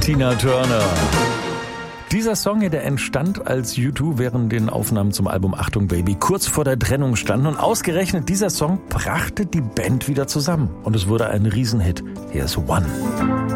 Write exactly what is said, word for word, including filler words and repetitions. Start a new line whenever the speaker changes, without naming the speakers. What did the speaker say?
Tina Turner. Dieser Song hier, der entstand, als U zwei während den Aufnahmen zum Album Achtung Baby kurz vor der Trennung standen. Und ausgerechnet dieser Song brachte die Band wieder zusammen. Und es wurde ein Riesenhit. Hier ist One.